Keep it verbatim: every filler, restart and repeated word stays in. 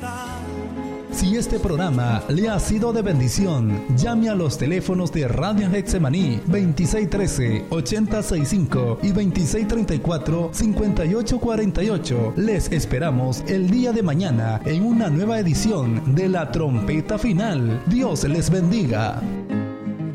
Si este programa le ha sido de bendición, llame a los teléfonos de Radio Getsemaní veintiséis trece, ochenta sesenta y cinco y veintiséis treinta y cuatro, cincuenta y ocho cuarenta y ocho. Les esperamos el día de mañana en una nueva edición de La Trompeta Final. Dios les bendiga.